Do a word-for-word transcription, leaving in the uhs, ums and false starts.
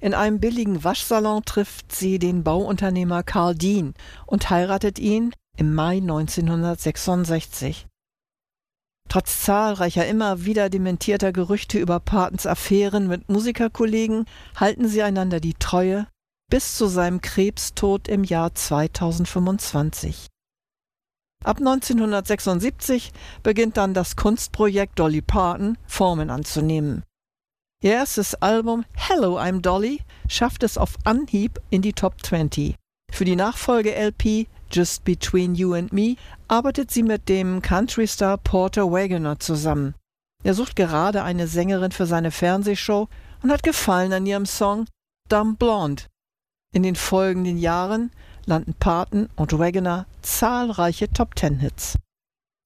In einem billigen Waschsalon trifft sie den Bauunternehmer Carl Dean und heiratet ihn im Mai neunzehnhundertsechsundsechzig. Trotz zahlreicher immer wieder dementierter Gerüchte über Partons Affären mit Musikerkollegen halten sie einander die Treue bis zu seinem Krebstod im Jahr zweitausendfünfundzwanzig. Ab neunzehnhundertsechsundsiebzig beginnt dann das Kunstprojekt Dolly Parton Formen anzunehmen. Ihr erstes Album Hello, I'm Dolly schafft es auf Anhieb in die Top zwanzig. Für die Nachfolge-L P Just Between You and Me arbeitet sie mit dem Country-Star Porter Wagoner zusammen. Er sucht gerade eine Sängerin für seine Fernsehshow und hat Gefallen an ihrem Song Dumb Blonde. In den folgenden Jahren landen Parton und Wagoner zahlreiche Top-Ten-Hits.